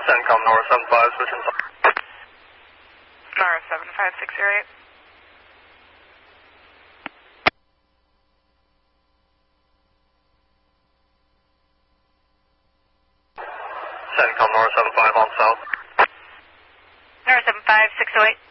CENTCOM Nora 75, switching. Nora 75608. CENTCOM Nora 75 on south. Nora 75608.